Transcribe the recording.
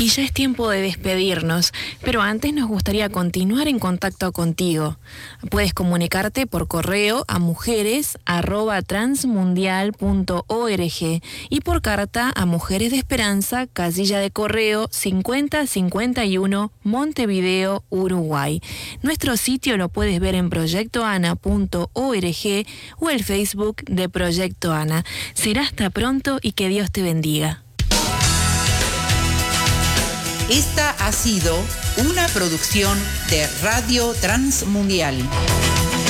Y ya es tiempo de despedirnos, pero antes nos gustaría continuar en contacto contigo. Puedes comunicarte por correo a mujeres@transmundial.org y por carta a Mujeres de Esperanza, casilla de correo 5051, Montevideo, Uruguay. Nuestro sitio lo puedes ver en proyectoana.org o el Facebook de Proyecto Ana. Será hasta pronto y que Dios te bendiga. Esta ha sido una producción de Radio Transmundial.